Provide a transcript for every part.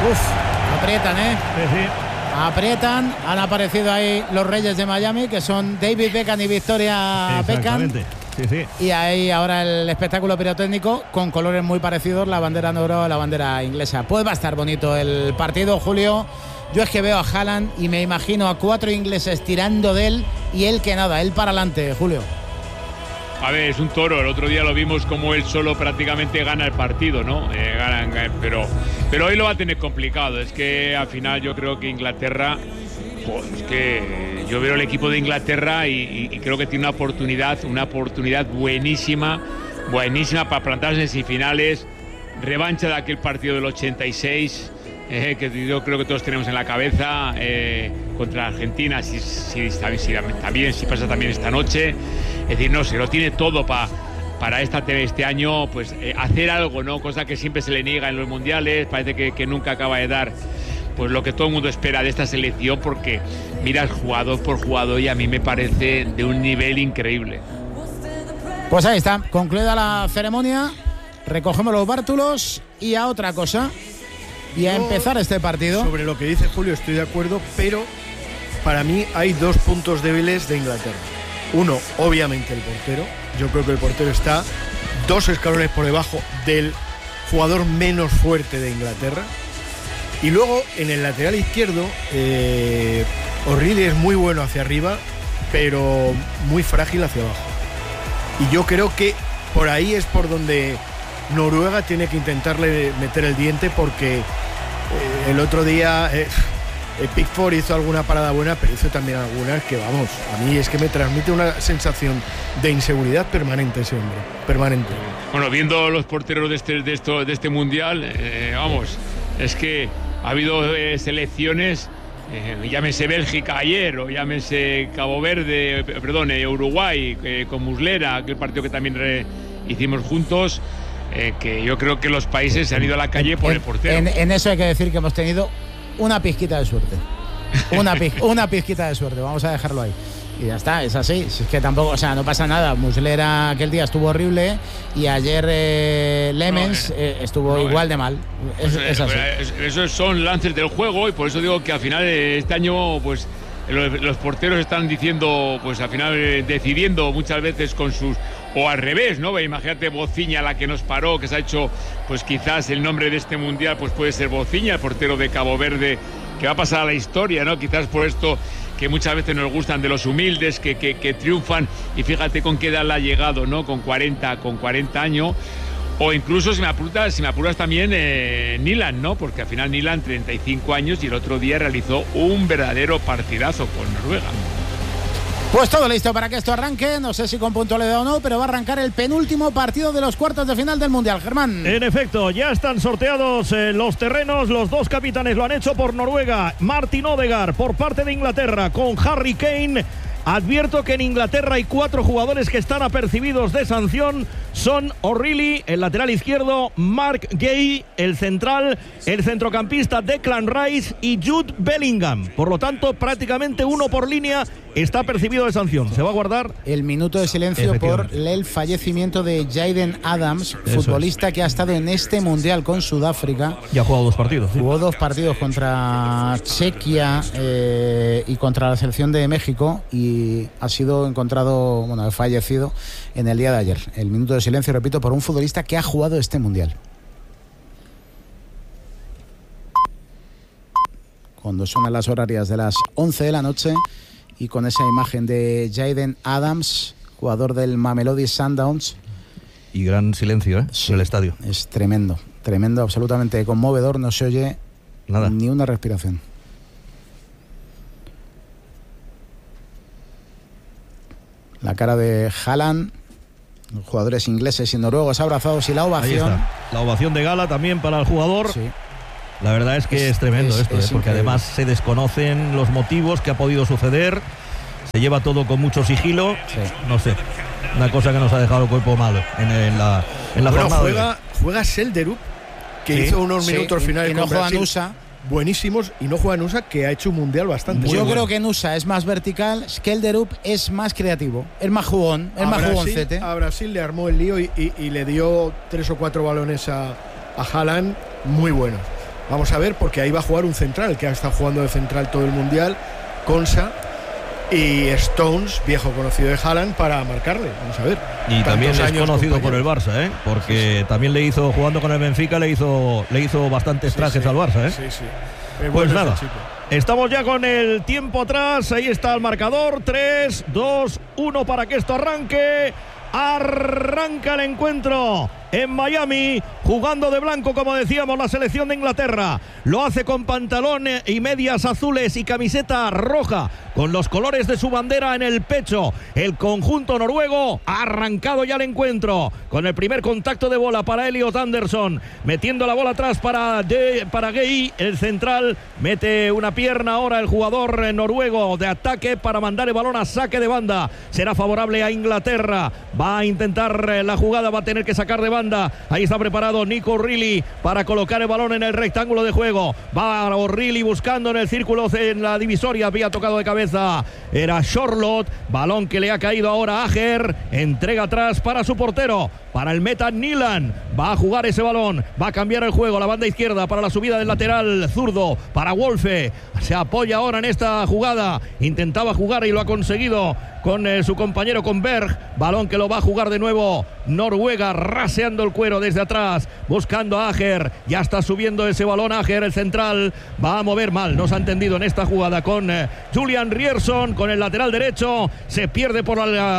Uf, aprietan, Sí. Aprietan. Han aparecido ahí los Reyes de Miami, que son David Beckham y Victoria Beckham. Sí. Y ahí ahora el espectáculo pirotécnico con colores muy parecidos, la bandera negra, la bandera inglesa. Pues va a estar bonito el partido, Julio. Yo es que veo a Haaland y me imagino a 4 ingleses tirando de él y él que nada, él para adelante, Julio. A ver, es un toro. El otro día lo vimos como él solo prácticamente gana el partido, ¿no? Pero hoy lo va a tener complicado. Es que al final yo creo que Inglaterra, pues es que yo veo el equipo de Inglaterra y creo que tiene una oportunidad buenísima para plantarse en semifinales. Revancha de aquel partido del 86. Que yo creo que todos tenemos en la cabeza contra Argentina, si pasa también esta noche. Es decir, no, se lo tiene todo para este año, pues hacer algo, ¿no? Cosa que siempre se le niega en los mundiales, parece que nunca acaba de dar pues lo que todo el mundo espera de esta selección, porque miras jugador por jugador y a mí me parece de un nivel increíble. Pues ahí está, concluida la ceremonia, recogemos los bártulos y a otra cosa. Y a empezar este partido. Sobre lo que dice Julio estoy de acuerdo, pero para mí hay 2 puntos débiles de Inglaterra. Uno, obviamente el portero. Yo creo que el portero está 2 escalones por debajo del jugador menos fuerte de Inglaterra. Y luego en el lateral izquierdo, O'Reilly es muy bueno hacia arriba, pero muy frágil hacia abajo. Y yo creo que por ahí es por donde Noruega tiene que intentarle meter el diente, porque el otro día Pickford hizo alguna parada buena, pero hizo también algunas que, vamos, a mí es que me transmite una sensación de inseguridad permanente ese hombre, permanente. Bueno, viendo los porteros de este mundial, vamos, es que ha habido selecciones, llámese Bélgica ayer o llámese Cabo Verde, Uruguay, con Muslera, aquel partido que también hicimos juntos. Que yo creo que los países se han ido a la calle por el portero. En eso hay que decir que hemos tenido una pizquita de suerte. Una pizquita de suerte, vamos a dejarlo ahí. Y ya está, es así. Es que tampoco, o sea, no pasa nada. Muslera aquel día estuvo horrible y ayer Lemens estuvo igual de mal. Es así. Esos son lances del juego y por eso digo que al final este año, pues los porteros están diciendo, pues al final decidiendo muchas veces con sus, o al revés, ¿no? Imagínate Bociña, la que nos paró, que se ha hecho, pues quizás el nombre de este mundial pues puede ser Bociña, el portero de Cabo Verde, que va a pasar a la historia, ¿no? Quizás por esto que muchas veces nos gustan de los humildes, que triunfan, y fíjate con qué edad la ha llegado, ¿no? Con 40 años. O incluso, si me apuras también Nyland, ¿no? Porque al final Nyland 35 años y el otro día realizó un verdadero partidazo con Noruega. Pues todo listo para que esto arranque, no sé si con puntualidad o no, pero va a arrancar el penúltimo partido de los cuartos de final del Mundial, Germán. En efecto, ya están sorteados los terrenos, los 2 capitanes lo han hecho por Noruega, Martin Odegaard por parte de Inglaterra con Harry Kane. Advierto que en Inglaterra hay 4 jugadores que están apercibidos de sanción. Son O'Reilly, el lateral izquierdo, Mark Gay, el central, el centrocampista Declan Rice y Jude Bellingham. Por lo tanto, prácticamente 1 por línea está apercibido de sanción. Se va a guardar el minuto de silencio por el fallecimiento de Jayden Adams, futbolista que ha estado en este Mundial con Sudáfrica. Ya ha jugado 2 partidos. ¿Sí? Jugó 2 partidos contra Chequia y contra la selección de México y ha sido encontrado, fallecido en el día de ayer. El minuto de silencio, repito, por un futbolista que ha jugado este Mundial. Cuando son las horarias de las 11 de la noche y con esa imagen de Jayden Adams, jugador del Mamelodi Sundowns. Y gran silencio, sí, en el estadio. Es tremendo, absolutamente conmovedor, no se oye nada, ni una respiración. La cara de Haaland, los jugadores ingleses y noruegos abrazados y la ovación. Ahí está. La ovación de gala también para el jugador. Sí. La verdad es que es tremendo esto, porque increíble. Además se desconocen los motivos que ha podido suceder. Se lleva todo con mucho sigilo. Sí. No sé, una cosa que nos ha dejado el cuerpo malo en la jornada. Juega Selderup, que hizo unos minutos finales y no juega Nusa. Buenísimos, y no juega Nusa, que ha hecho un mundial bastante bueno. Yo creo que Nusa es más vertical, Skelderup es más creativo, es más jugón, es más jugoncete. A Brasil le armó el lío y le dio 3 o 4 balones a Haaland muy buenos. Vamos a ver, porque ahí va a jugar un central, que ha estado jugando de central todo el Mundial, Konsa y Stones, viejo conocido de Haaland, para marcarle. Vamos a ver. Y también es conocido por el Barça, porque sí. También le hizo, jugando con el Benfica, le hizo bastantes trajes al Barça. Sí. Pues nada, estamos ya con el tiempo atrás. Ahí está el marcador. 3, 2, 1 para que esto arranque. Arranca el encuentro en Miami, jugando de blanco, como decíamos, la selección de Inglaterra. Lo hace con pantalón y medias azules y camiseta roja, con los colores de su bandera en el pecho. El conjunto noruego ha arrancado ya el encuentro, con el primer contacto de bola para Elliot Anderson, metiendo la bola atrás para Gueye, el central. Mete una pierna ahora el jugador noruego de ataque para mandar el balón a saque de banda. Será favorable a Inglaterra. Va a intentar la jugada, va a tener que sacar de banda. Ahí está preparado Nico O'Reilly para colocar el balón en el rectángulo de juego. Va O'Reilly buscando en el círculo, en la divisoria. Había tocado de cabeza, era Charlotte. Balón que le ha caído ahora a Ajer. Entrega atrás para su portero, para el meta Nilan. Va a jugar ese balón, va a cambiar el juego. La banda izquierda para la subida del lateral zurdo para Wolfe. Se apoya ahora en esta jugada. Intentaba jugar y lo ha conseguido con su compañero, con Berg. Balón que lo va a jugar de nuevo Noruega, raseando el cuero desde atrás, buscando a Ajer. Ya está subiendo ese balón Ajer, el central. Va a mover mal, no se ha entendido en esta jugada con Julian Ryerson, con el lateral derecho. Se pierde por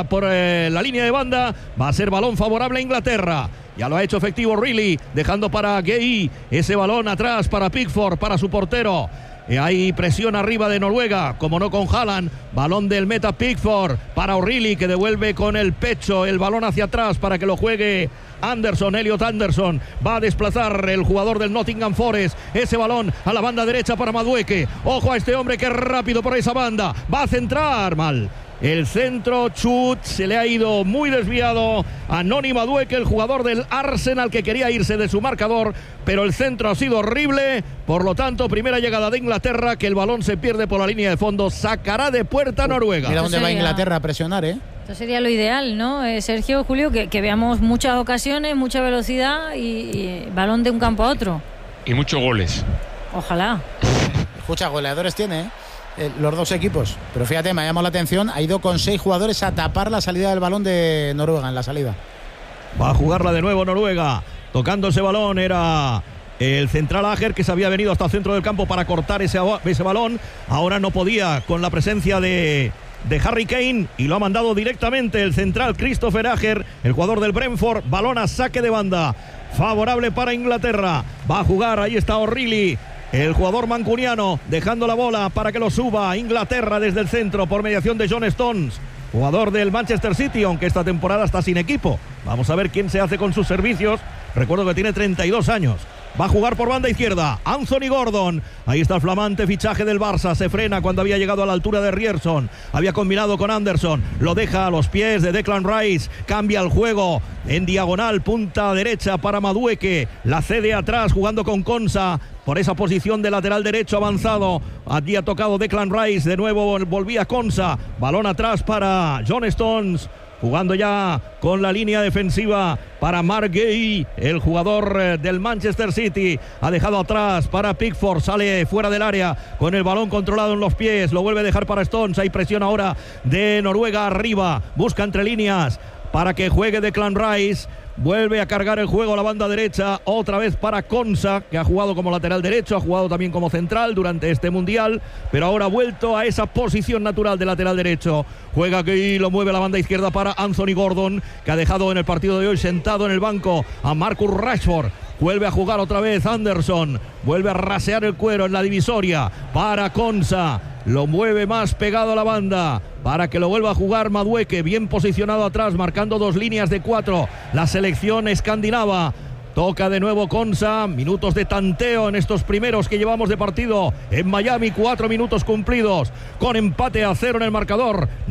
la línea de banda. Va a ser balón favorable a Inglaterra. Ya lo ha hecho efectivo O'Reilly, dejando para Gueye ese balón atrás para Pickford, para su portero. Hay presión arriba de Noruega, como no con Haaland. Balón del meta Pickford para O'Reilly, que devuelve con el pecho el balón hacia atrás para que lo juegue Anderson. Elliot Anderson va a desplazar el jugador del Nottingham Forest ese balón a la banda derecha para Madueke. Ojo a este hombre que es rápido por esa banda, va a centrar mal. El centro, chut, se le ha ido muy desviado a Noni Madueke, el jugador del Arsenal, que quería irse de su marcador, pero el centro ha sido horrible. Por lo tanto, primera llegada de Inglaterra, que el balón se pierde por la línea de fondo. Sacará de puerta Noruega. Mira dónde va Inglaterra a presionar, Esto sería lo ideal, ¿no? Sergio, Julio, que veamos muchas ocasiones, mucha velocidad y balón de un campo a otro. Y muchos goles. Ojalá. Escucha, goleadores tiene, los dos equipos, pero fíjate, me ha llamado la atención, ha ido con 6 jugadores a tapar la salida del balón de Noruega en la salida. Va a jugarla de nuevo Noruega, tocando ese balón era el central Ajer, que se había venido hasta el centro del campo para cortar ese balón. Ahora no podía con la presencia de Harry Kane y lo ha mandado directamente el central Christopher Ajer, el jugador del Brentford. Balón a saque de banda, favorable para Inglaterra. Va a jugar, ahí está O'Reilly, el jugador mancuniano, dejando la bola para que lo suba Inglaterra desde el centro por mediación de John Stones, jugador del Manchester City, aunque esta temporada está sin equipo. Vamos a ver quién se hace con sus servicios. Recuerdo que tiene 32 años. Va a jugar por banda izquierda Anthony Gordon. Ahí está el flamante fichaje del Barça. Se frena cuando había llegado a la altura de Ryerson. Había combinado con Anderson. Lo deja a los pies de Declan Rice. Cambia el juego en diagonal, punta derecha para Madueke. La cede atrás jugando con Konsa por esa posición de lateral derecho avanzado. Allí ha tocado Declan Rice. De nuevo volvía Konsa. Balón atrás para John Stones, jugando ya con la línea defensiva para Mark Gueye, el jugador del Manchester City. Ha dejado atrás para Pickford, sale fuera del área con el balón controlado en los pies, lo vuelve a dejar para Stones. Hay presión ahora de Noruega arriba, busca entre líneas para que juegue Declan Rice. Vuelve a cargar el juego a la banda derecha, otra vez para Konsa, que ha jugado como lateral derecho, ha jugado también como central durante este mundial, pero ahora ha vuelto a esa posición natural de lateral derecho. Juega aquí, lo mueve a la banda izquierda para Anthony Gordon, que ha dejado en el partido de hoy sentado en el banco a Marcus Rashford. Vuelve a jugar otra vez Anderson, vuelve a rasear el cuero en la divisoria para Konsa. Lo mueve más pegado a la banda para que lo vuelva a jugar Madueke, bien posicionado atrás, marcando 2 líneas de 4 la selección escandinava. Toca de nuevo Konsa, minutos de tanteo en estos primeros que llevamos de partido en Miami, 4 minutos cumplidos, con empate a 0 en el marcador.